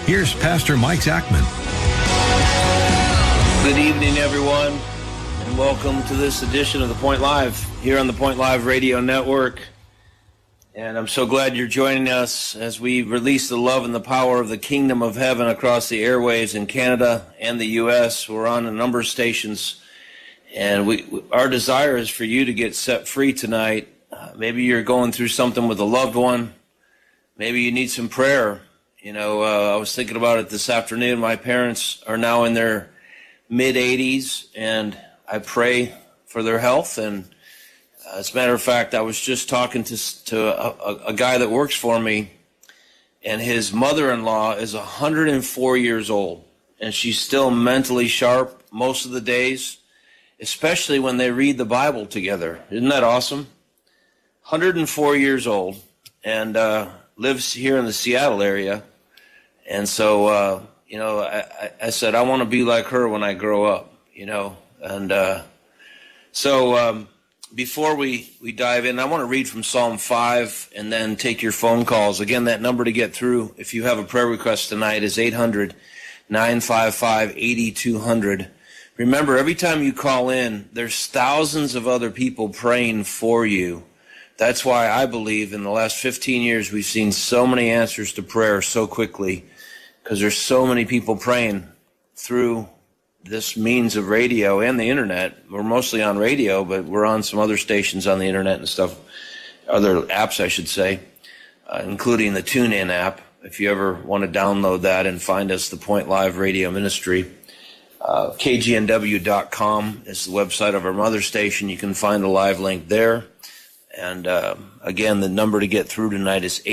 Here's Pastor Mike Zachman. Good evening, everyone, and welcome to this edition of The Point Live here on the Point Live Radio Network. And I'm so glad you're joining us as we release the love and the power of the kingdom of heaven across the airwaves in Canada and the U.S. We're on a number of stations, and our desire is for you to get set free tonight. Maybe you're going through something with a loved one. Maybe you need some prayer. I was thinking about it this afternoon. My parents are now in their mid-80s, and I pray for their health. And as a matter of fact, I was just talking to a guy that works for me, and his mother-in-law is 104 years old, and she's still mentally sharp most of the days, especially when they read the Bible together. Isn't that awesome? 104 years old, and lives here in the Seattle area. And so, I said, I want to be like her when I grow up, And so before we dive in, I want to read from Psalm 5 and then take your phone calls. Again, that number to get through, if you have a prayer request tonight, is 800-955-8200. Remember, every time you call in, there's thousands of other people praying for you. That's why I believe in the last 15 years we've seen so many answers to prayer so quickly, because there's so many people praying through this means of radio and the internet. We're mostly on radio, but we're on some other stations on the internet and stuff, other apps, I should say, including the TuneIn app. If you ever want to download that and find us, the Point Live Radio Ministry. KGNW.com is the website of our mother station. You can find a live link there. And again, the number to get through tonight is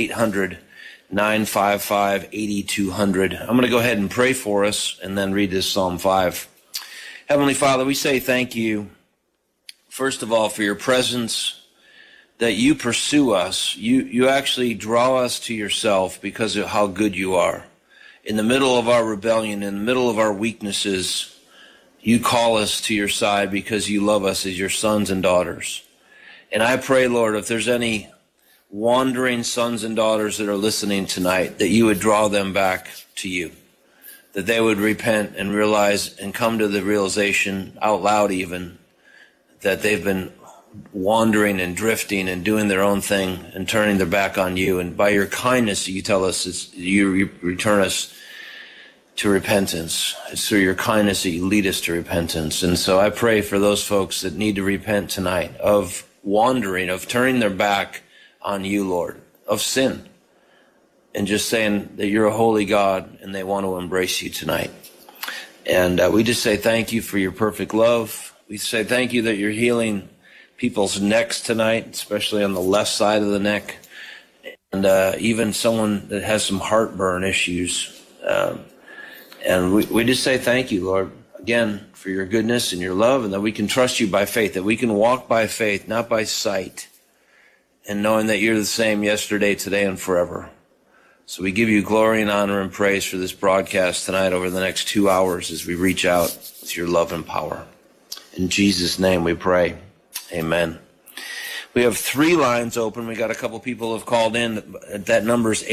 800-955-8200. I'm going to go ahead and pray for us and then read this Psalm 5. Heavenly Father, we say thank you, first of all, for your presence, that you pursue us. You actually draw us to yourself because of how good you are. In the middle of our rebellion, in the middle of our weaknesses, you call us to your side because you love us as your sons and daughters. And I pray, Lord, if there's any wandering sons and daughters that are listening tonight, that you would draw them back to you, that they would repent and realize and come to the realization out loud even that they've been wandering and drifting and doing their own thing and turning their back on you. And by your kindness, you tell us you return us to repentance. It's through your kindness that you lead us to repentance. And so I pray for those folks that need to repent tonight of wandering, of turning their back on you, Lord, of sin, and just saying that you're a holy God and they want to embrace you tonight. And we just say thank you for your perfect love. We say thank you that you're healing people's necks tonight, especially on the left side of the neck, and even someone that has some heartburn issues. And we just say thank you, Lord, again, for your goodness and your love, and that we can trust you by faith, that we can walk by faith, not by sight, and knowing that you're the same yesterday, today, and forever. So we give you glory and honor and praise for this broadcast tonight over the next 2 hours as we reach out with your love and power. In Jesus' name we pray. Amen. We have 3 lines open. We got a couple people have called in. That number is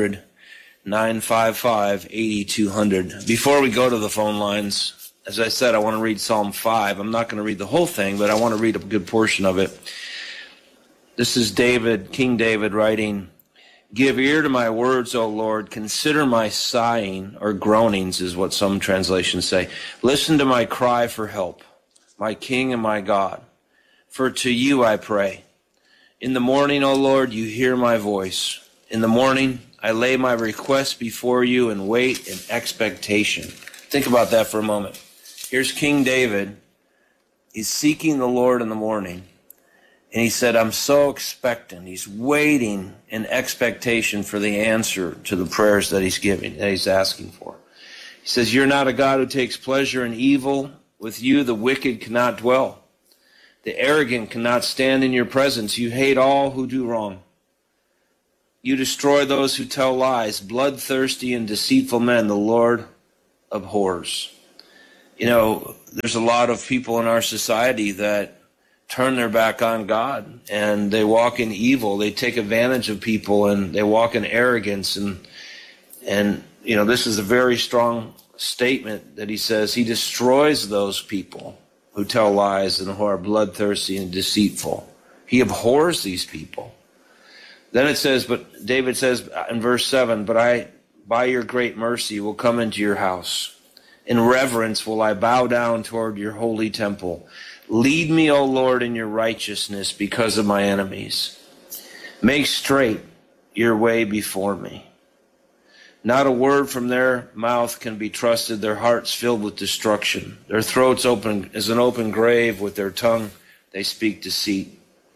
800-955-8200. Before we go to the phone lines, as I said, I want to read Psalm 5. I'm not going to read the whole thing, but I want to read a good portion of it. This is David, King David, writing, "Give ear to my words, O Lord. Consider my sighing," or groanings is what some translations say. "Listen to my cry for help, my King and my God. For to you I pray. In the morning, O Lord, you hear my voice. In the morning, I lay my request before you and wait in expectation." Think about that for a moment. Here's King David. He's seeking the Lord in the morning. And he said, I'm so expectant. He's waiting in expectation for the answer to the prayers that he's giving, that he's asking for. He says, you're not a God who takes pleasure in evil. With you, the wicked cannot dwell. The arrogant cannot stand in your presence. You hate all who do wrong. You destroy those who tell lies. Bloodthirsty and deceitful men, the Lord abhors. You know, there's a lot of people in our society that turn their back on God and they walk in evil. They take advantage of people and they walk in arrogance. And And, this is a very strong statement that he says he destroys those people who tell lies and who are bloodthirsty and deceitful. He abhors these people. Then it says, but David says in verse 7, but I, by your great mercy, will come into your house. In reverence will I bow down toward your holy temple. Lead me, O Lord, in your righteousness because of my enemies. Make straight your way before me. Not a word from their mouth can be trusted. Their hearts filled with destruction. Their throats open as an open grave. With their tongue they speak deceit.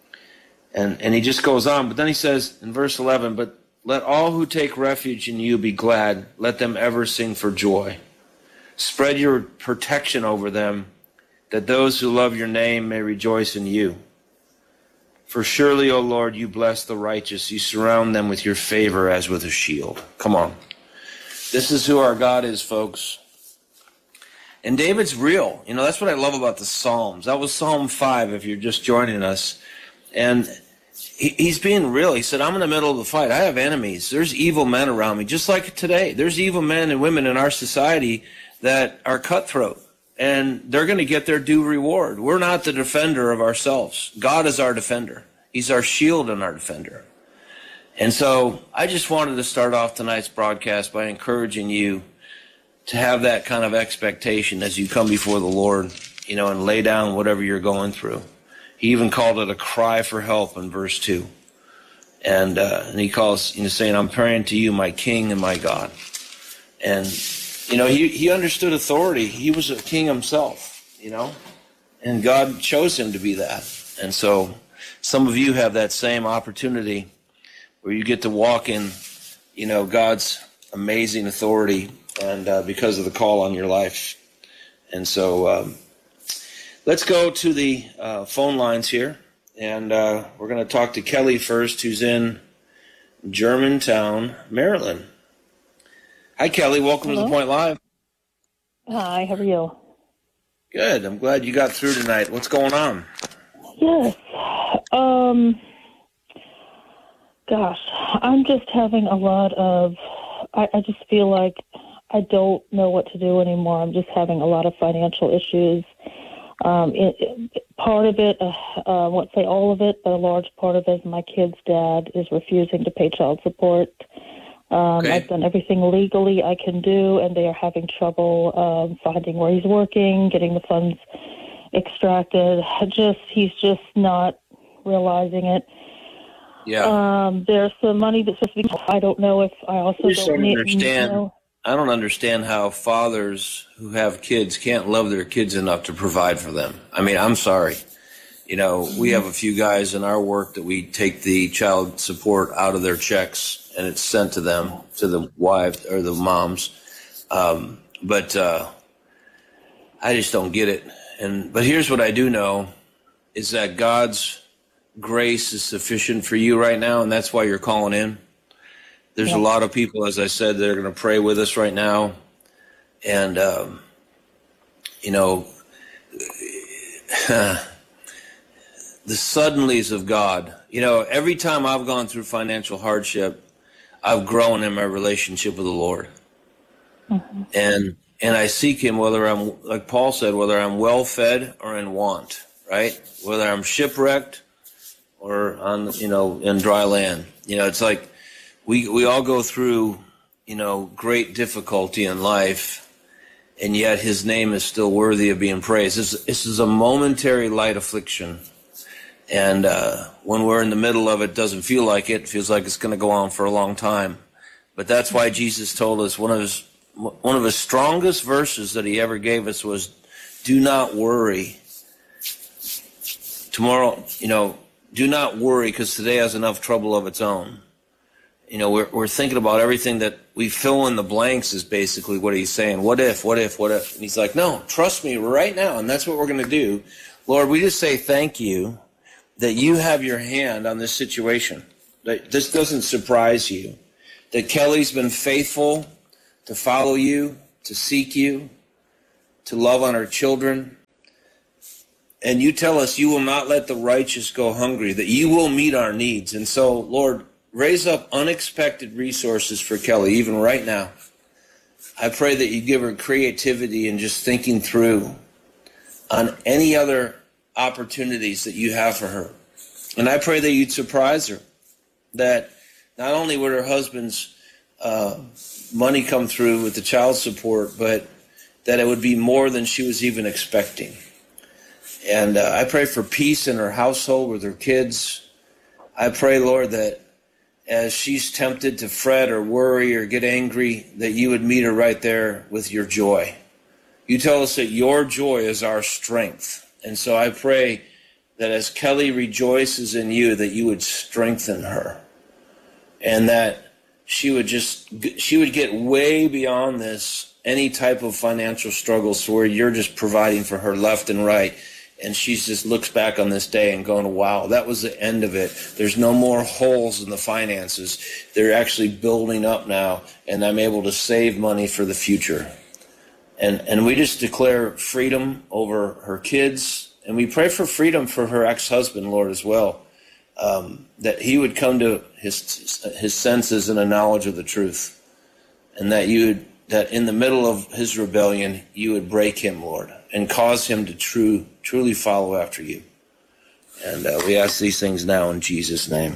And he just goes on. But then he says in verse 11, but let all who take refuge in you be glad. Let them ever sing for joy. Spread your protection over them, that those who love your name may rejoice in you. For surely, O Lord, you bless the righteous. You surround them with your favor as with a shield. Come on. This is who our God is, folks. And David's real. That's what I love about the Psalms. That was Psalm 5, if you're just joining us. And he's being real. He said, I'm in the middle of the fight. I have enemies. There's evil men around me, just like today. There's evil men and women in our society that are cutthroat, and they're going to get their due reward. We're not the defender of ourselves. God is our defender. He's our shield and our defender. And so I just wanted to start off tonight's broadcast by encouraging you to have that kind of expectation as you come before the Lord, and lay down whatever you're going through. He even called it a cry for help in verse 2. And he calls, saying, I'm praying to you, my King and my God. And, he understood authority. He was a king himself, and God chose him to be that. And so some of you have that same opportunity where you get to walk in, God's amazing authority and because of the call on your life. And so let's go to the phone lines here, and we're going to talk to Kelly first, who's in Germantown, Maryland. Hi, Kelly. Welcome Hello. to The Point Live. Hi, how are you? Good. I'm glad you got through tonight. What's going on? Yes. Gosh, I'm just having a lot of, I just feel like I don't know what to do anymore. I'm just having a lot of financial issues. Part of it, I won't say all of it, but a large part of it is my kid's dad is refusing to pay child support. Okay. I've done everything legally I can do, and they are having trouble finding where he's working, getting the funds extracted. He's just not realizing it. Yeah. There's some money that's supposed to be. I don't know if I also I just don't don't understand. I don't understand how fathers who have kids can't love their kids enough to provide for them. I mean, I'm sorry. We have a few guys in our work that we take the child support out of their checks and it's sent to them, to the wives or the moms. But I just don't get it. But here's what I do know is that God's grace is sufficient for you right now, and that's why you're calling in. There's a lot of people, as I said, that are going to pray with us right now. And, the suddenlies of God. Every time I've gone through financial hardship, I've grown in my relationship with the Lord. Mm-hmm. And I seek him whether I'm, like Paul said, whether I'm well fed or in want, right? Whether I'm shipwrecked or on, in dry land. It's like we all go through, great difficulty in life, and yet his name is still worthy of being praised. This is a momentary light affliction. And when we're in the middle of it, doesn't feel like it. It feels like it's going to go on for a long time. But that's why Jesus told us one of his strongest verses that he ever gave us was, do not worry. Tomorrow, do not worry because today has enough trouble of its own. We're thinking about everything that we fill in the blanks is basically what he's saying. What if? And he's like, no, trust me right now. And that's what we're going to do. Lord, we just say thank you that you have your hand on this situation. That this doesn't surprise you. That Kelly's been faithful to follow you, to seek you, to love on her children. And you tell us you will not let the righteous go hungry, that you will meet our needs. And so, Lord, raise up unexpected resources for Kelly, even right now. I pray that you give her creativity and just thinking through on any other opportunities that you have for her. And I pray that you'd surprise her, that not only would her husband's money come through with the child support, but that it would be more than she was even expecting. And I pray for peace in her household with her kids. I pray, Lord, that as she's tempted to fret or worry or get angry, that you would meet her right there with your joy. You tell us that your joy is our strength. And so I pray that as Kelly rejoices in you, that you would strengthen her, and that she would get way beyond this, any type of financial struggles, where you're just providing for her left and right. And she just looks back on this day and going, wow, that was the end of it. There's no more holes in the finances. They're actually building up now, and I'm able to save money for the future. And we just declare freedom over her kids, and we pray for freedom for her ex-husband, Lord, as well, that he would come to his senses and a knowledge of the truth, and that in the middle of his rebellion, you would break him, Lord, and cause him to truly follow after you. And we ask these things now in Jesus' name.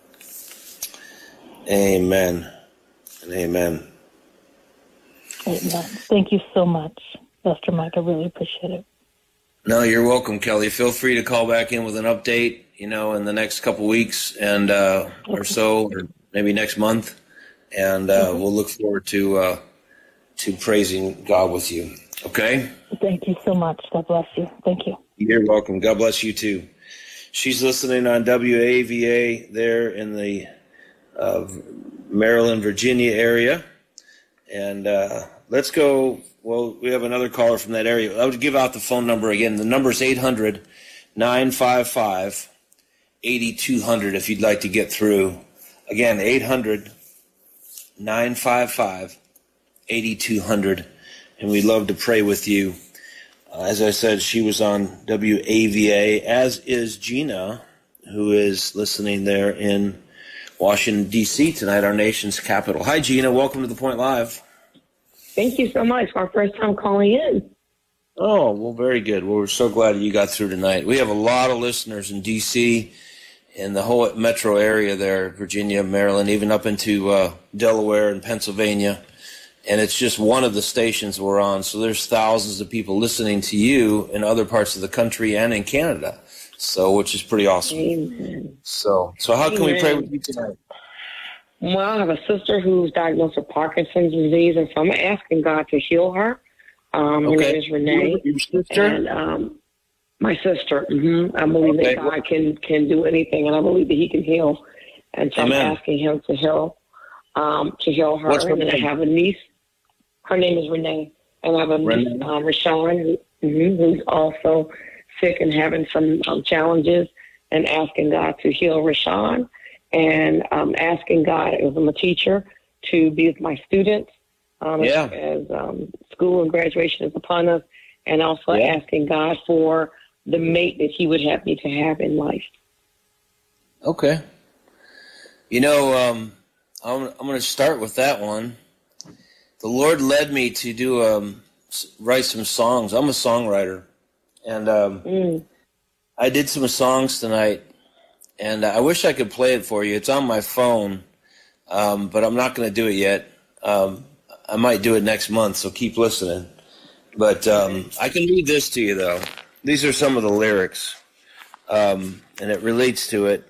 Amen and amen. Amen. Thank you so much, Pastor Mike. I really appreciate it. No, you're welcome, Kelly. Feel free to call back in with an update, in the next couple weeks and or so, or maybe next month. And we'll look forward to praising God with you. Okay? Thank you so much. God bless you. Thank you. You're welcome. God bless you too. She's listening on WAVA there in the Maryland, Virginia area. And let's go. Well, we have another caller from that area. I would give out the phone number again. The number is 800-955-8200 if you'd like to get through. Again, 800-955-8200. And we'd love to pray with you. As I said, she was on WAVA, as is Gina, who is listening there in Washington, D.C. tonight, our nation's capital. Hi, Gina. Welcome to The Point Live. Thank you so much. Our first time calling in. Oh, well, very good. Well, we're so glad you got through tonight. We have a lot of listeners in D.C. and the whole metro area there, Virginia, Maryland, even up into Delaware and Pennsylvania. And it's just one of the stations we're on. So there's thousands of people listening to you in other parts of the country and in Canada. So, which is pretty awesome. Amen. So how can we pray with you tonight? Well, I have a sister who's diagnosed with Parkinson's disease, and so I'm asking God to heal her. Her name is Renee. Your sister? And my sister. I believe that God can do anything, and I believe that He can heal. And so Amen. I'm asking Him to heal her. What's her and then I name? have a niece. Her name is Renee. And I have a niece, Rashawn, who's also sick and having some challenges, and asking God to heal Rashawn, and asking God, as I'm a teacher, to be with my students as school and graduation is upon us, and also asking God for the mate that He would have me to have in life. Okay. I'm going to start with that one. The Lord led me to write some songs. I'm a songwriter. And I did some songs tonight, and I wish I could play it for you. It's on my phone, but I'm not going to do it yet. I might do it next month, so keep listening. But I can read this to you, though. These are some of the lyrics, and it relates to it.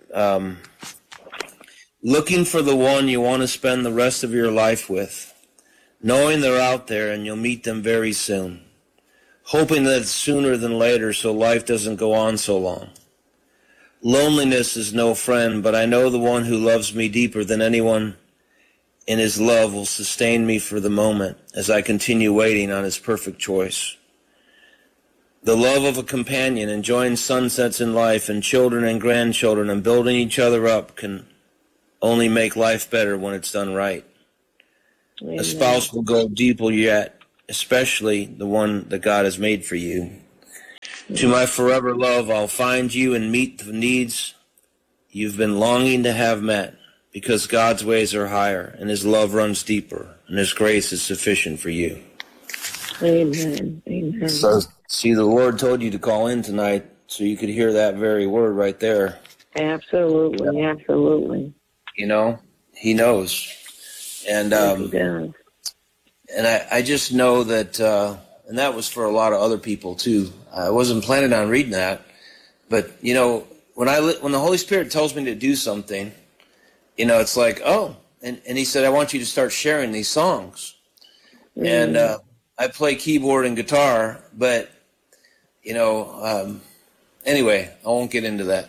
Looking for the one you want to spend the rest of your life with, knowing they're out there and you'll meet them very soon. Hoping that it's sooner than later so life doesn't go on so long. Loneliness is no friend, but I know the one who loves me deeper than anyone in his love will sustain me for the moment as I continue waiting on his perfect choice. The love of a companion, enjoying sunsets in life and children and grandchildren and building each other up can only make life better when it's done right. Amen. A spouse will go deeper yet, especially the one that God has made for you. To my forever love, I'll find you and meet the needs you've been longing to have met. because God's ways are higher and his love runs deeper and his grace is sufficient for you. Amen. Amen. So, see, the Lord told you to call in tonight so you could hear that very word right there. Absolutely. Absolutely. You know, he knows. And He does. and I just know that, and that was for a lot of other people too. I wasn't planning on reading that, but you know, when the Holy Spirit tells me to do something, you know, it's like, oh, and he said, I want you to start sharing these songs. And I play keyboard and guitar, but you know, anyway, I won't get into that.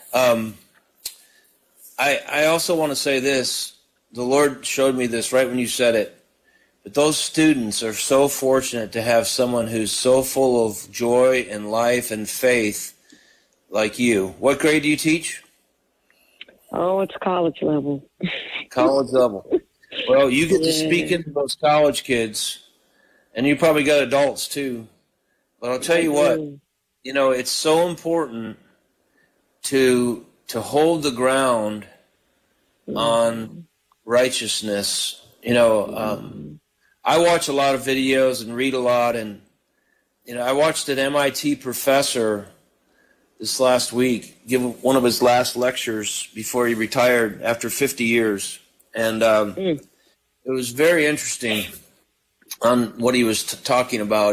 I also want to say this. The Lord showed me this right when you said it. But those students are so fortunate to have someone who's so full of joy and life and faith like you. What grade do you teach? Oh, it's college level. College level. Well, you get to speak into those college kids, and you probably got adults too. But I'll tell you what, you know, it's so important to hold the ground on righteousness. You know, I watch a lot of videos and read a lot, and you know, I watched an MIT professor this last week give one of his last lectures before he retired after 50 years, and it was very interesting on what he was talking about.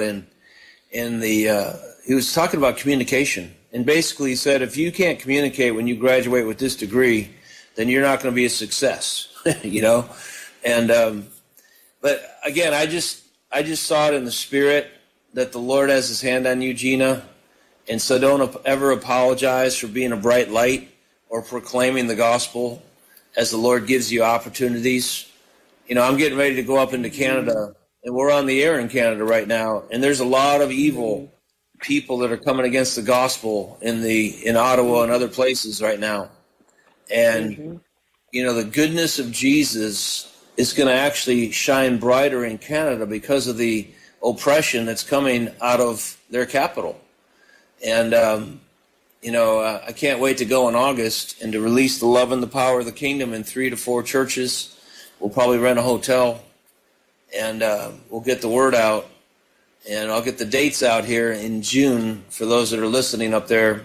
He was talking about communication, and basically he said, if you can't communicate when you graduate with this degree, then you're not going to be a success, you know, and. But again, I just saw it in the spirit that the Lord has his hand on you, Gina. And so don't ever apologize for being a bright light or proclaiming the gospel as the Lord gives you opportunities. You know, I'm getting ready to go up into Canada, and we're on the air in Canada right now. And there's a lot of evil people that are coming against the gospel in Ottawa and other places right now. And, you know, the goodness of Jesus is going to actually shine brighter in Canada because of the oppression that's coming out of their capital. And, you know, I can't wait to go in August and to release the love and the power of the kingdom in 3 to 4 churches. We'll probably rent a hotel, and we'll get the word out. And I'll get the dates out here in June for those that are listening up there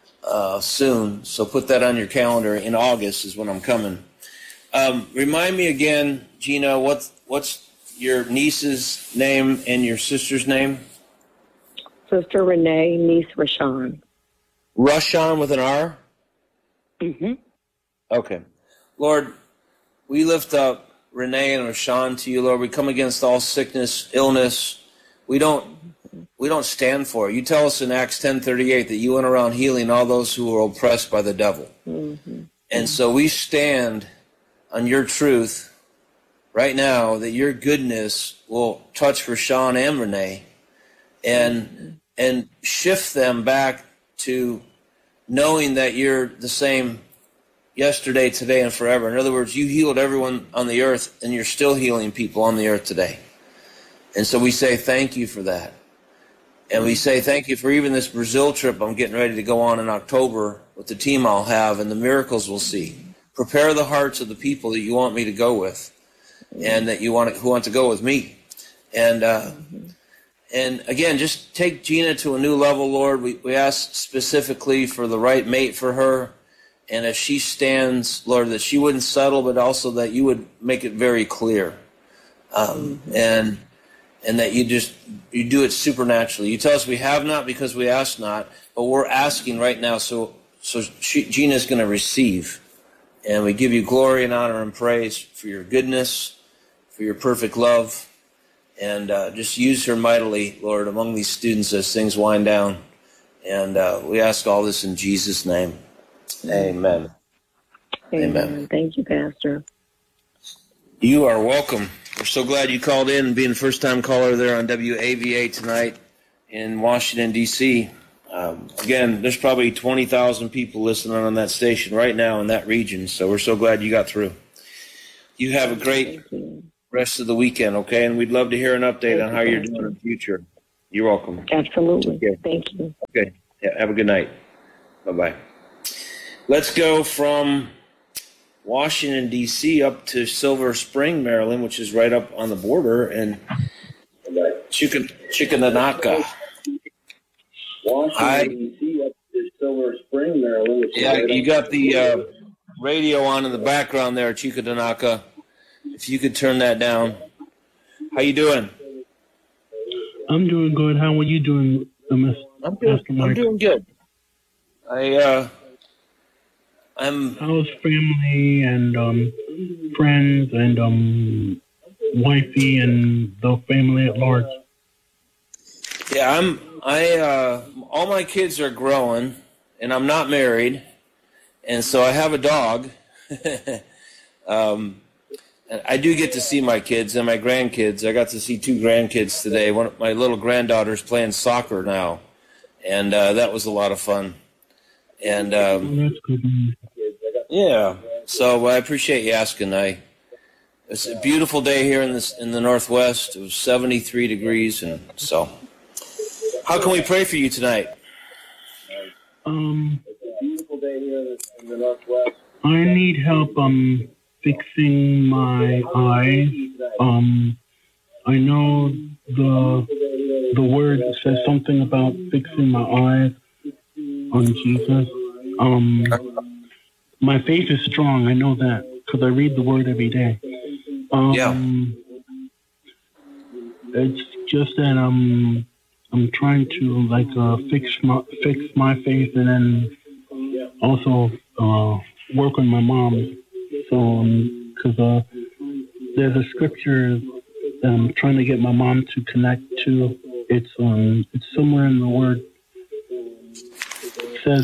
soon. So put that on your calendar. In August is when I'm coming. Remind me again, Gina, what's your niece's name and your sister's name? Sister Renee, niece Rashawn. Rashawn with an R? Mm-hmm. Okay. Lord, we lift up Renee and Rashawn to you, Lord. We come against all sickness, illness. We don't stand for it. You tell us in Acts 10:38 that you went around healing all those who were oppressed by the devil. And so we stand on your truth right now that your goodness will touch Rashawn and Renee and shift them back to knowing that you're the same yesterday, today, and forever. In other words, you healed everyone on the earth, and you're still healing people on the earth today. And so we say thank you for that. And we say thank you for even this Brazil trip I'm getting ready to go on in October with the team I'll have and the miracles we'll see. Prepare the hearts of the people that you want me to go with, and that who want to go with me. And again, just take Gina to a new level, Lord. We ask specifically for the right mate for her, and if she stands, Lord, that she wouldn't settle, but also that you would make it very clear, and that you do it supernaturally. You tell us we have not because we ask not, but we're asking right now, so Gina's going to receive. And we give you glory and honor and praise for your goodness, for your perfect love, and just use her mightily, Lord, among these students as things wind down. And we ask all this in Jesus' name. Amen. Amen. Thank you, Pastor. You are welcome. We're so glad you called in and being a first-time caller there on WAVA tonight in Washington, D.C. Again, there's probably 20,000 people listening on that station right now in that region, so we're so glad you got through. You have a great rest of the weekend, okay? And we'd love to hear an update on how you're doing in the future. You're welcome. Absolutely. Okay. Thank you. Okay. Yeah, have a good night. Bye-bye. Let's go from Washington, D.C. up to Silver Spring, Maryland, which is right up on the border, and Chickanauga. Washington, D.C. up to Silver Spring, Maryland. Yeah, you got the radio on in the background there, Chickanauga. If you could turn that down. How you doing? I'm doing good. How are you doing, Mr. I'm doing good. How's family and friends and wifey and the family at large? Yeah, all my kids are growing, and I'm not married, and so I have a dog. I do get to see my kids and my grandkids. I got to see 2 grandkids today. One of my little granddaughter's playing soccer now, and that was a lot of fun. And that's good. yeah, so I appreciate you asking. It's a beautiful day here in the Northwest. It was 73 degrees, and so how can we pray for you tonight? Beautiful day here in the Northwest. I need help fixing my eyes. I know the word says something about fixing my eyes on Jesus. My faith is strong. I know that because I read the word every day. It's just that I'm trying to fix my faith and then also work on my mom. So because there's a scripture that I'm trying to get my mom to connect to. It's somewhere in the word. It says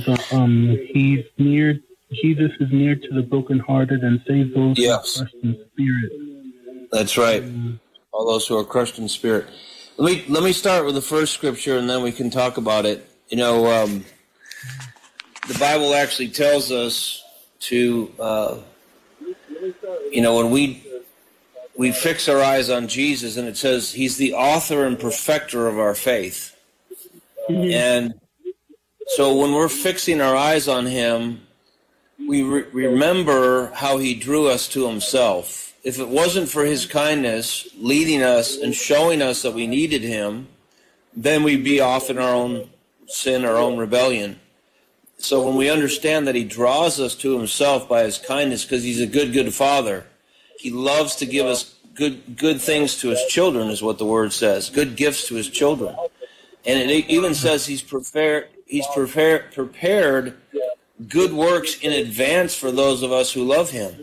Jesus is near to the brokenhearted and saves those who are crushed in spirit. That's right. All those who are crushed in spirit. Let me start with the first scripture, and then we can talk about it. You know, the Bible actually tells us to, when we fix our eyes on Jesus, and it says He's the author and perfecter of our faith. Mm-hmm. And so when we're fixing our eyes on Him, we remember how He drew us to Himself. If it wasn't for His kindness leading us and showing us that we needed Him, then we'd be off in our own sin, our own rebellion. So when we understand that He draws us to Himself by His kindness, because He's a good, good Father, He loves to give us good things to His children, is what the Word says, good gifts to His children. And it even says He's prepared good works in advance for those of us who love Him.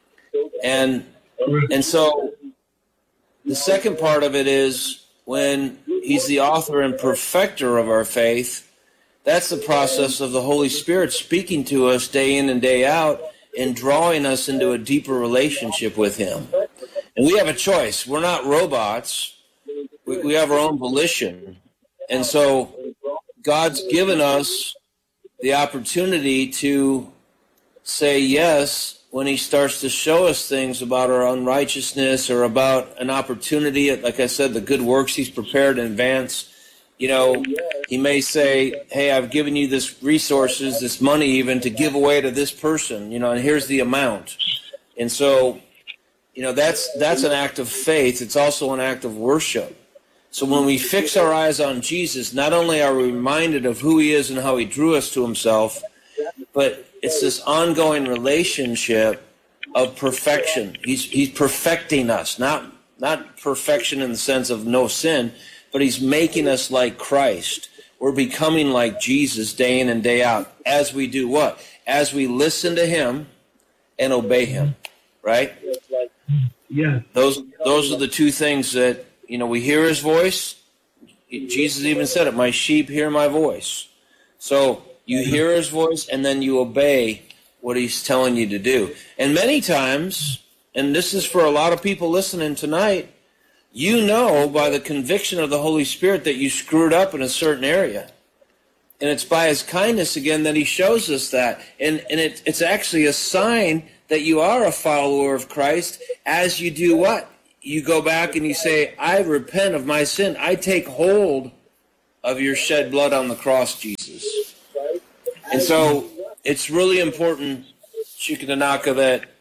And so the second part of it is when He's the author and perfecter of our faith, that's the process of the Holy Spirit speaking to us day in and day out and drawing us into a deeper relationship with Him. And we have a choice. We're not robots. We have our own volition. And so God's given us the opportunity to say yes when He starts to show us things about our unrighteousness or about an opportunity, like I said, the good works He's prepared in advance. You know, He may say, hey, I've given you this resources, this money even, to give away to this person, and here's the amount. And so, that's an act of faith. It's also an act of worship. So when we fix our eyes on Jesus, not only are we reminded of who He is and how He drew us to Himself, but it's this ongoing relationship of perfection. He's perfecting us, not perfection in the sense of no sin, but He's making us like Christ. We're becoming like Jesus day in and day out as we do what? As we listen to Him and obey Him, right? Yeah. Those are the two things that, we hear His voice. Jesus even said it, my sheep hear my voice. So you hear His voice and then you obey what He's telling you to do. And many times, and this is for a lot of people listening tonight, by the conviction of the Holy Spirit that you screwed up in a certain area. And it's by His kindness, again, that He shows us that. And it's actually a sign that you are a follower of Christ as you do what? You go back and you say, I repent of my sin. I take hold of your shed blood on the cross, Jesus. And so it's really important, Chickanauga, that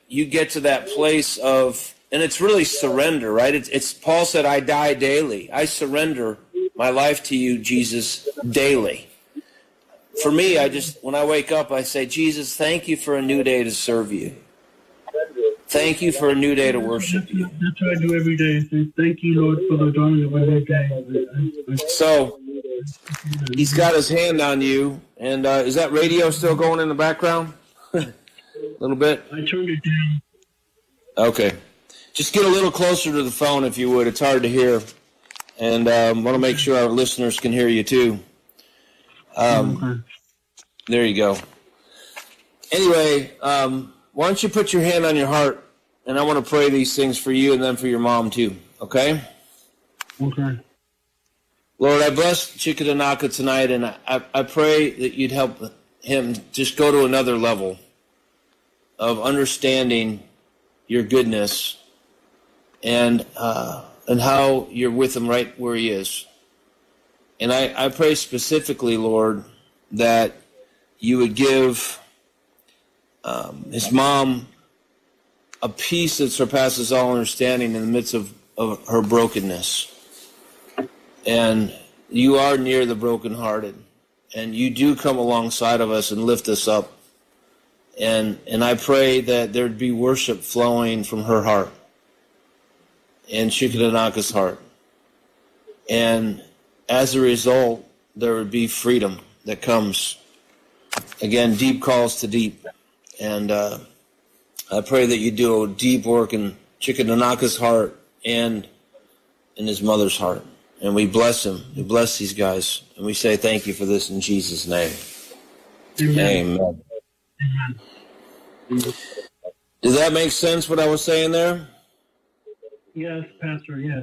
you get to that place of, and it's really surrender, right? It's Paul said, I die daily. I surrender my life to you, Jesus, daily. For me, when I wake up, I say, Jesus, thank you for a new day to serve you. Thank you for a new day to worship you. That's what I do every day. Say, thank you, Lord, for the dawning of a new day. So, he's got his hand on you, and is that radio still going in the background? A little bit? I turned it down. Okay. Just get a little closer to the phone if you would. It's hard to hear. And I want to make sure our listeners can hear you too. There you go. Anyway, why don't you put your hand on your heart, and I want to pray these things for you and then for your mom too, okay? Okay. Lord, I bless Chickatanaka tonight, and I pray that you'd help him just go to another level of understanding your goodness and how you're with him right where he is. And I pray specifically, Lord, that you would give his mom a peace that surpasses all understanding in the midst of her brokenness. And you are near the brokenhearted, and you do come alongside of us and lift us up. And I pray that there'd be worship flowing from her heart and Chickatanaka's heart. And as a result, there would be freedom that comes. Again, deep calls to deep. And I pray that you do a deep work in Chickatanaka's heart and in his mother's heart. And we bless him. We bless these guys. And we say thank you for this in Jesus' name. Amen. Amen. Amen. Does that make sense, what I was saying there? Yes, Pastor, yes.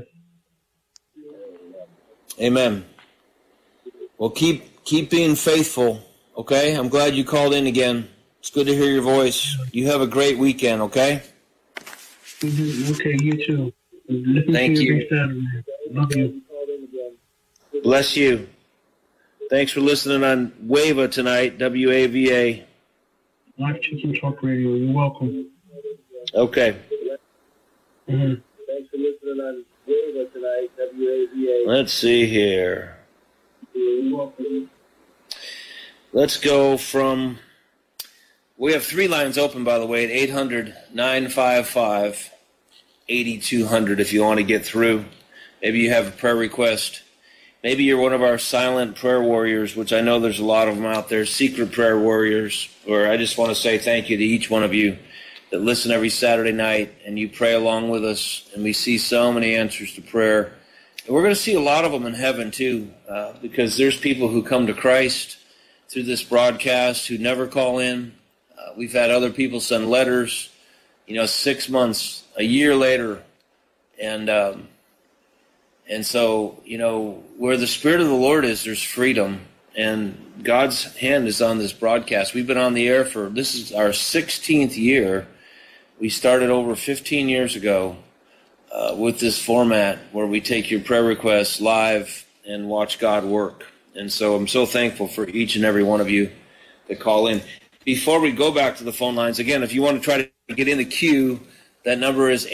Amen. Well, keep being faithful, okay? I'm glad you called in again. It's good to hear your voice. You have a great weekend, okay? Okay, you too. Thank you. Love you. Bless you. Thanks for listening on WAVA tonight, WAVA. Live Chicken Talk Radio. You're welcome. Okay. Mm-hmm. Thanks for listening on WAVA tonight, WAVA. Let's see here. You're welcome. Let's go from... We have 3 lines open, by the way, at 800-955-8200 if you want to get through. Maybe you have a prayer request. Maybe you're one of our silent prayer warriors, which I know there's a lot of them out there, secret prayer warriors, or I just want to say thank you to each one of you that listen every Saturday night and you pray along with us, and we see so many answers to prayer. And we're going to see a lot of them in heaven too, because there's people who come to Christ through this broadcast who never call in. We've had other people send letters, 6 months, a year later, and so, where the Spirit of the Lord is, there's freedom, and God's hand is on this broadcast. We've been on the air this is our 16th year. We started over 15 years ago with this format where we take your prayer requests live and watch God work. And so I'm so thankful for each and every one of you that call in. Before we go back to the phone lines, again, if you want to try to get in the queue, that number is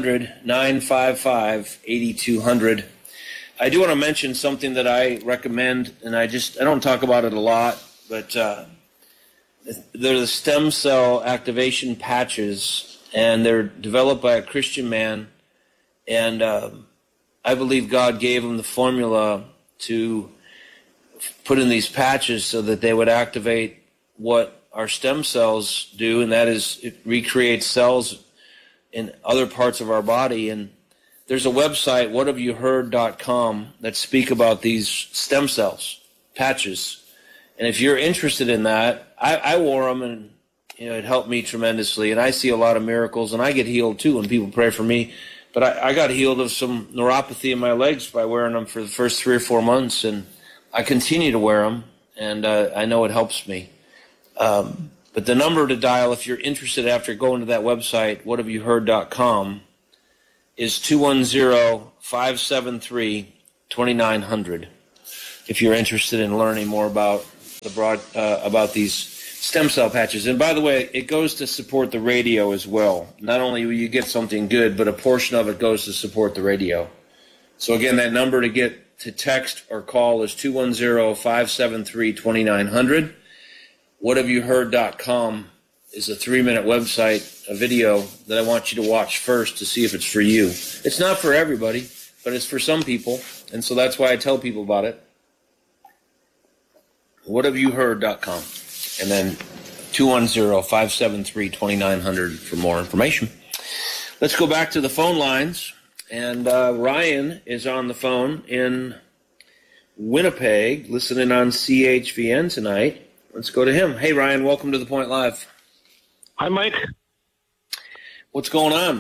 800-955-8200. I do want to mention something that I recommend, and I don't talk about it a lot, but they're the stem cell activation patches, and they're developed by a Christian man, and I believe God gave him the formula to put in these patches so that they would activate what our stem cells do, and that is it recreates cells in other parts of our body. And there's a website, whathaveyouheard.com, that speak about these stem cells, patches. And if you're interested in that, I wore them, and it helped me tremendously. And I see a lot of miracles, and I get healed too when people pray for me. But I got healed of some neuropathy in my legs by wearing them for the first 3 or 4 months, and I continue to wear them, and I know it helps me. But the number to dial if you're interested after going to that website, whathaveyouheard.com, is 210-573-2900. If you're interested in learning more about about these Stem cell patches. And by the way, it goes to support the radio as well. Not only will you get something good, but a portion of it goes to support the radio. So again, that number to get to text or call is 210-573-2900. WhatHaveYouHeard.com is a 3-minute website, a video that I want you to watch first to see if it's for you. It's not for everybody, but it's for some people, and so that's why I tell people about it. WhatHaveYouHeard.com, and then 210-573-2900 for more information. Let's go back to the phone lines, and Ryan is on the phone in Winnipeg, listening on CHVN tonight. Let's go to him. Hey, Ryan, welcome to The Point Live. Hi, Mike. What's going on?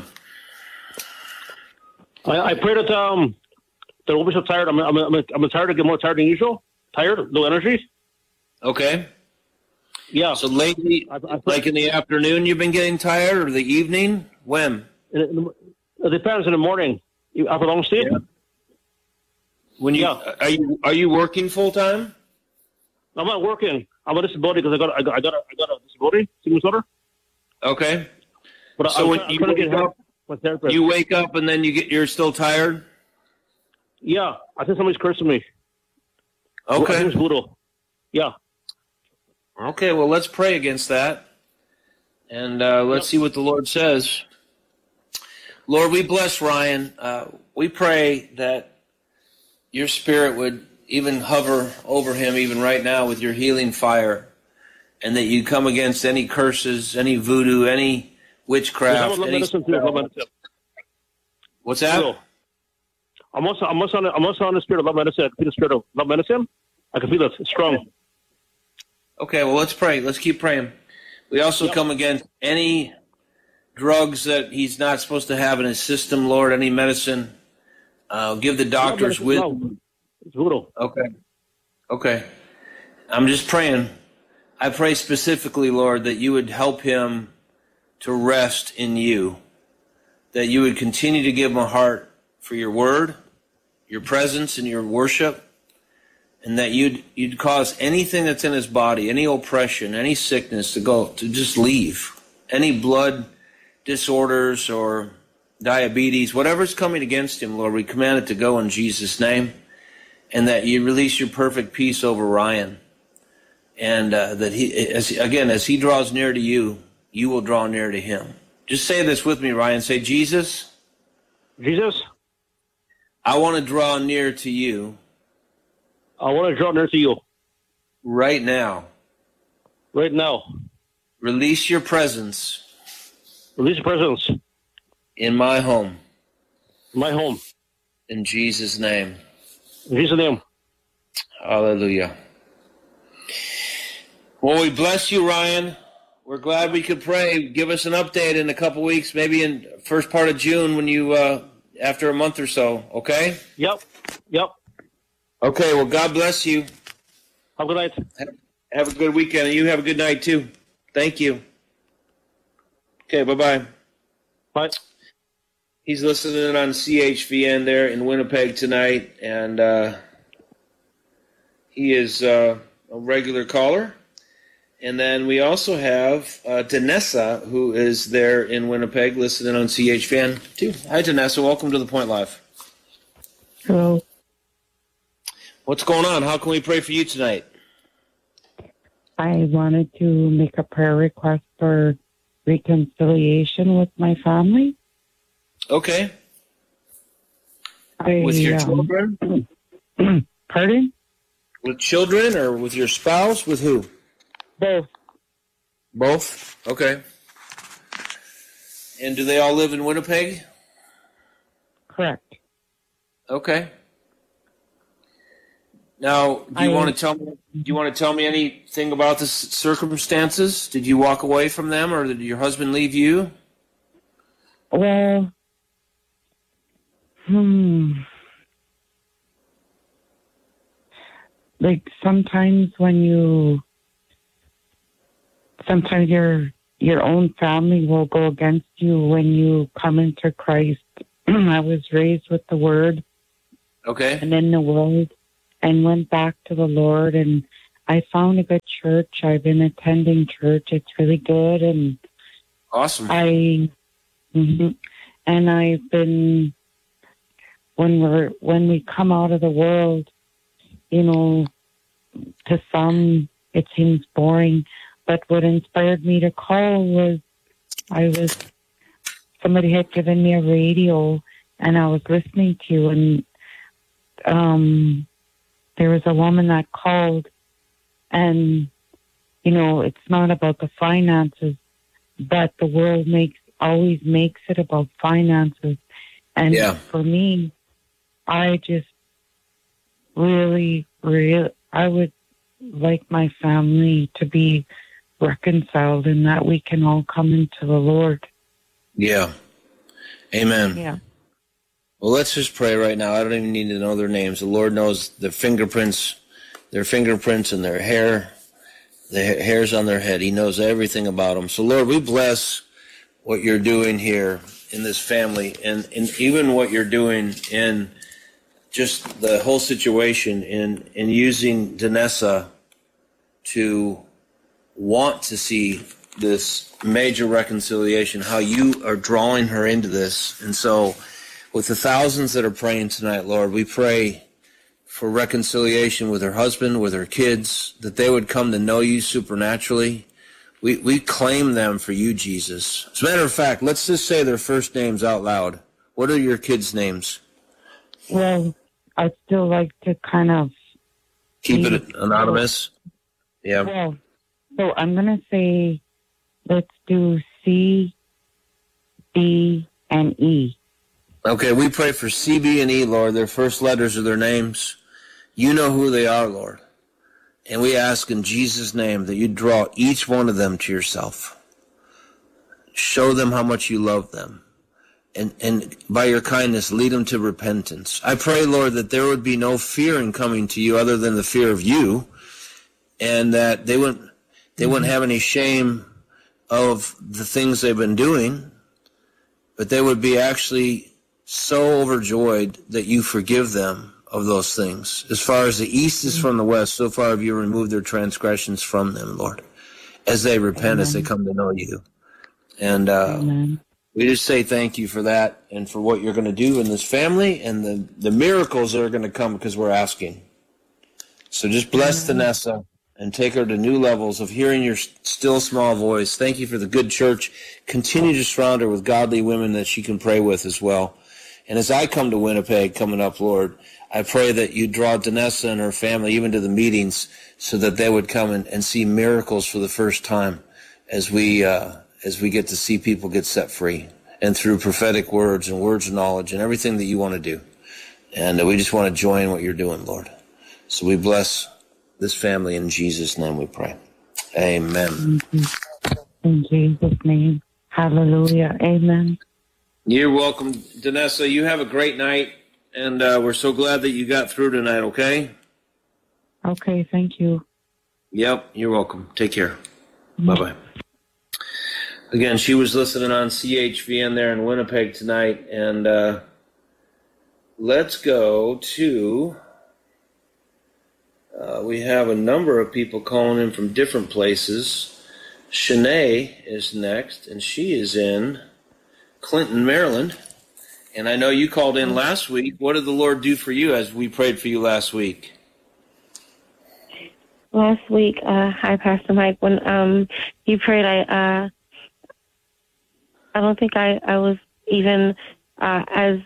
I pray that I won't be so tired. I'm tired. I get more tired than usual. Tired, low energy. Okay. Yeah. So lately, like in the afternoon, you've been getting tired, or the evening? When? It depends. In the morning, after a long sleep. Yeah. When you are you working full time? I'm not working. I'm on disability because I got a disability, sickness disorder. Okay. But so when you wake up, therapist. you wake up and then you're still tired? Yeah, I think somebody's cursing me. Okay. I think it's brutal. Yeah. Okay, well, let's pray against that. And let's see what the Lord says. Lord, we bless Ryan. We pray that your spirit would even hover over him even right now with your healing fire, and that you come against any curses, any voodoo, any witchcraft. What's that? I'm also on the spirit of love medicine. I can feel the spirit of love medicine. I can feel it. It's strong. Okay, well, let's pray. Let's keep praying. We also come against any drugs that he's not supposed to have in his system, Lord, any medicine. Give the doctors wisdom. It's brutal. Okay. I'm just praying. I pray specifically, Lord, that you would help him to rest in you, that you would continue to give him a heart for your word, your presence, and your worship, and that you'd cause anything that's in his body, any oppression, any sickness to just leave. Any blood disorders or diabetes, whatever's coming against him, Lord, we command it to go in Jesus' name, and that you release your perfect peace over Ryan, and that as he draws near to you, you will draw near to him. Just say this with me, Ryan. Say, Jesus, I want to draw near to you. I want to draw near to you. Right now. Release your presence. In my home. In Jesus' name. Hallelujah. Well, we bless you, Ryan. We're glad we could pray. Give us an update in a couple weeks, maybe in first part of June when you, after a month or so, okay? Yep. Okay, well, God bless you. Have a good night. Have a good weekend, and you have a good night, too. Thank you. Okay, bye-bye. Bye. He's listening on CHVN there in Winnipeg tonight, and he is a regular caller. And then we also have Danessa, who is there in Winnipeg, listening on CHVN, too. Hi, Danessa. Welcome to The Point Live. Hello. What's going on? How can we pray for you tonight? I wanted to make a prayer request for reconciliation with my family. Okay. With your children? Pardon? With children or with your spouse? With who? Both. Both? Okay. And do they all live in Winnipeg? Correct. Okay. Now, do you want to tell me anything about the circumstances? Did you walk away from them, or did your husband leave you? Well, like sometimes your own family will go against you when you come into Christ. I was raised with the Word, okay, and in the world, and went back to the Lord, and I found a good church. I've been attending church. It's really good, and Awesome. And I've been when we come out of the world, to some it seems boring, but what inspired me to call was somebody had given me a radio and I was listening to, and there was a woman that called, and it's not about the finances, but the world always makes it about finances. And for me, I just really, I would like my family to be reconciled and that we can all come into the Lord. Yeah. Amen. Yeah. Well, let's just pray right now. I don't even need to know their names. The Lord knows their fingerprints and their hair, the hairs on their head. He knows everything about them. So, Lord, we bless what you're doing here in this family, and even what you're doing in just the whole situation in using Danessa to want to see this major reconciliation, how you are drawing her into this. And so with the thousands that are praying tonight, Lord, we pray for reconciliation with her husband, with her kids, that they would come to know you supernaturally. We claim them for you, Jesus. As a matter of fact, let's just say their first names out loud. What are your kids' names? Well, I'd still like to kind of keep it anonymous. Yeah. Well, so I'm going to say, let's do C, B, and E. Okay, we pray for C, B, and E, Lord. Their first letters of their names. You know who they are, Lord. And we ask in Jesus' name that you draw each one of them to yourself. Show them how much you love them. And by your kindness, lead them to repentance. I pray, Lord, that there would be no fear in coming to you other than the fear of you, and that they wouldn't have any shame of the things they've been doing, but they would be actually so overjoyed that you forgive them of those things. As far as the east is from the west, so far have you removed their transgressions from them, Lord, as they repent, as they come to know you. And we just say thank you for that and for what you're going to do in this family and the miracles that are going to come because we're asking. So just bless Danessa and take her to new levels of hearing your still small voice. Thank you for the good church. Continue to surround her with godly women that she can pray with as well. And as I come to Winnipeg coming up, Lord, I pray that you draw Danessa and her family even to the meetings so that they would come and see miracles for the first time as we get to see people get set free and through prophetic words and words of knowledge and everything that you want to do. And we just want to join what you're doing, Lord. So we bless this family in Jesus' name we pray. Amen. In Jesus' name. Hallelujah. Amen. You're welcome, Danessa. You have a great night, and we're so glad that you got through tonight, okay? Okay, thank you. Yep, you're welcome. Take care. Bye-bye. Again, she was listening on CHVN there in Winnipeg tonight, and let's go to... we have a number of people calling in from different places. Shanae is next, and she is in Clinton, Maryland. And I know you called in last week. What did the Lord do for you as we prayed for you last week? Last week, hi, Pastor Mike. When you prayed, I don't think I was even as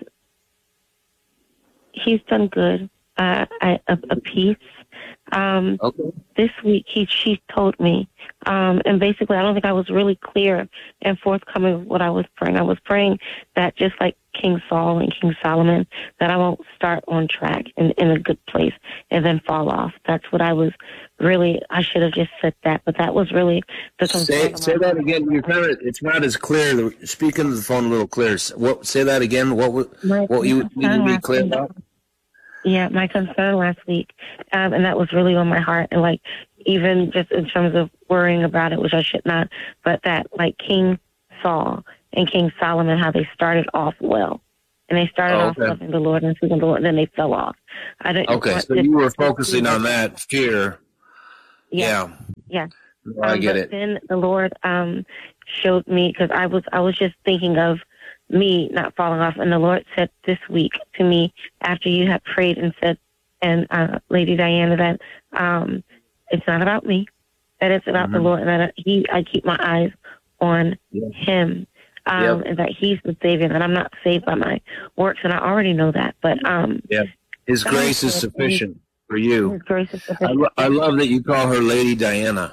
he's done good. A peace. Okay. This week she told me, and basically I don't think I was really clear and forthcoming with what I was praying. I was praying that just like King Saul and King Solomon, that I won't start on track in a good place and then fall off. That's what I was really, I should have just said that, but that was really the concern. Say that again. You're kind of, it's not as clear. Speak into the phone a little clearer. Say that again. What you need to be clear about? Yeah, my concern last week, and that was really on my heart, and like even just in terms of worrying about it, which I should not, but that like King Saul and King Solomon, how they started off well, and they started off loving the Lord and seeking the Lord, and then they fell off. Okay, so you were focusing on that fear. Yeah. Yeah. No, I get it. Then the Lord showed me, because I was just thinking of me not falling off, and the Lord said this week to me after you had prayed and said, and Lady Diana, that it's not about me, that it's about the Lord, and that I keep my eyes on Him, and that He's the Savior, that I'm not saved by my works, and I already know that. But His grace is sufficient for you. His grace is sufficient. I love that you call her Lady Diana.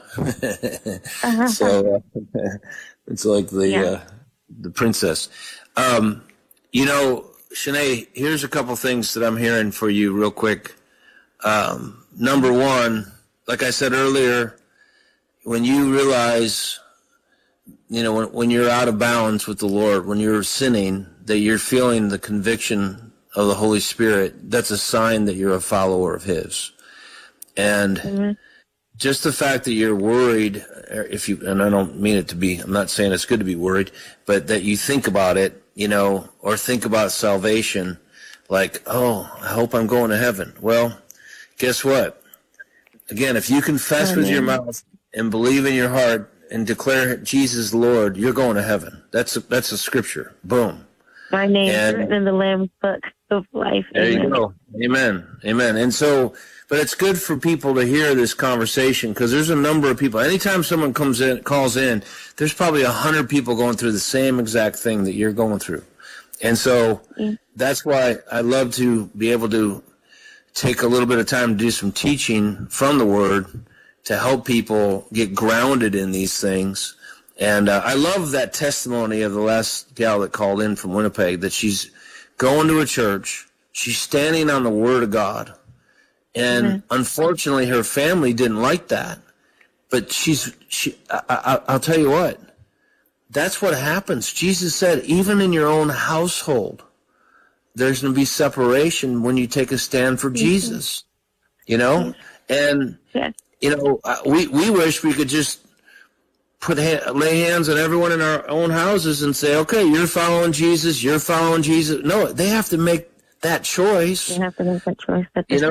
So it's like the princess. You know, Shanae, here's a couple things that I'm hearing for you real quick. Number one, like I said earlier, when you realize, you know, when you're out of balance with the Lord, when you're sinning, that you're feeling the conviction of the Holy Spirit, that's a sign that you're a follower of His. And just the fact that you're worried, and I don't mean it to be, I'm not saying it's good to be worried, but that you think about it, you know, or think about salvation, like, oh, I hope I'm going to heaven. Well, guess what? Again, if you confess with your mouth and believe in your heart and declare Jesus Lord, you're going to heaven. That's a scripture. Boom. My name is written in the Lamb's Book of Life. There you go. Amen. Amen. And so, but it's good for people to hear this conversation, because there's a number of people. Anytime someone calls in, there's probably 100 people going through the same exact thing that you're going through. And so that's why I love to be able to take a little bit of time to do some teaching from the Word to help people get grounded in these things. And I love that testimony of the last gal that called in from Winnipeg, that she's going to a church, she's standing on the Word of God, and unfortunately her family didn't like that. But I'll tell you what, that's what happens. Jesus said, even in your own household, there's going to be separation when you take a stand for Jesus, you know? And, you know, we wish we could just lay hands on everyone in our own houses and say, okay, you're following Jesus, you're following Jesus. No, they have to make that choice. They have to make that choice.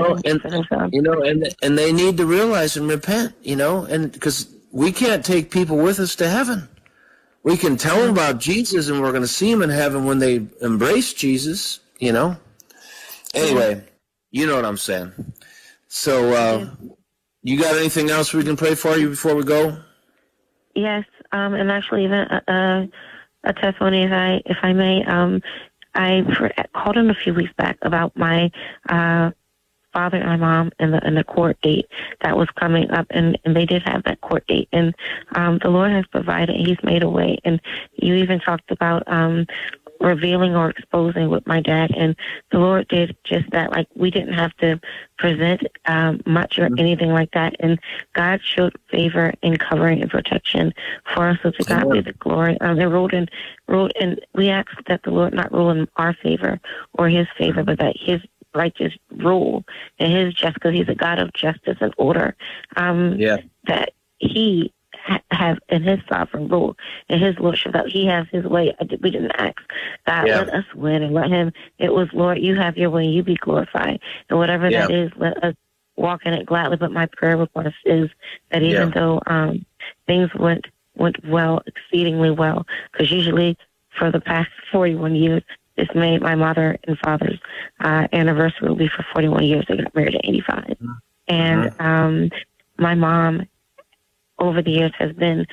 And they need to realize and repent, you know, and because we can't take people with us to heaven. We can tell them about Jesus, and we're going to see them in heaven when they embrace Jesus, you know. Anyway, you know what I'm saying. So, you got anything else we can pray for you before we go? Yes, and actually, even a testimony, if I may. I called in a few weeks back about my father and my mom and the court date that was coming up, and they did have that court date, and the Lord has provided. He's made a way, and you even talked about revealing or exposing with my dad, and the Lord did just that. Like, we didn't have to present much or anything like that, and God showed favor in covering and protection for us. So to God be the glory. They wrote in, we asked that the Lord not rule in our favor or His favor, but that His righteous rule and His just, because He's a God of justice and order, that He have in His sovereign rule and His lordship, that He has His way. We didn't ask God, let us win, and let Him. It was, Lord, you have your way, you be glorified, and whatever that is, let us walk in it gladly. But my prayer request is that even though things went well, exceedingly well, because usually for the past 41 years, this May, my mother and father's anniversary will be for 41 years. They got married at 85. And my mom, over the years, has been,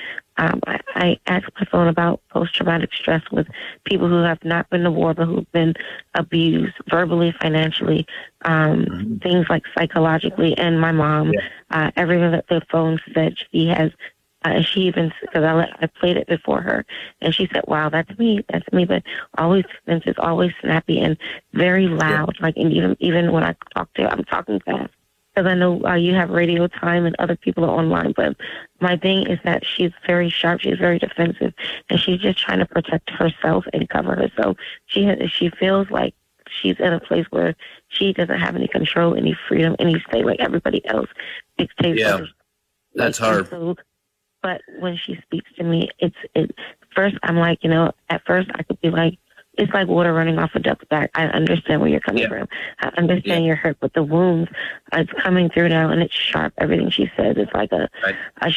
I asked my phone about post-traumatic stress with people who have not been to war, but who've been abused verbally, financially, things like psychologically. And my mom, everything that the phone said she has, she even, because I played it before her, and she said, wow, that's me, but always, Vince is always snappy and very loud. Like, and even when I talk to her, I'm talking fast. Because I know you have radio time and other people are online, but my thing is that she's very sharp, she's very defensive, and she's just trying to protect herself and cover herself. She feels like she's in a place where she doesn't have any control, any freedom, any say, like everybody else dictates. That's hard. So, but when she speaks to me, first I'm like, you know, at first I could be like, it's like water running off a duck's back. I understand where you're coming from. I understand you're hurt, but the wounds, it's coming through now, and it's sharp. Everything she says is like a